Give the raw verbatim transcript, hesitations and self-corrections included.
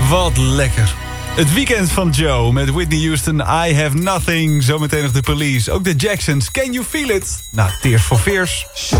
Wat lekker. Het weekend van Joe met Whitney Houston, I Have Nothing. Zometeen nog de Police. Ook de Jacksons, Can You Feel It? Nou, Tears for Fears.